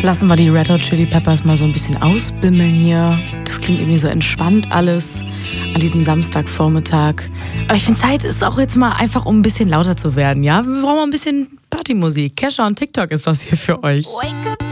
Lassen wir die Red Hot Chili Peppers mal so ein bisschen ausbimmeln hier. Das klingt irgendwie so entspannt alles an diesem Samstagvormittag. Aber ich finde, Zeit ist auch jetzt mal einfach, um ein bisschen lauter zu werden, ja? Wir brauchen mal ein bisschen Partymusik. Kesha und TikTok ist das hier für euch. Wake up.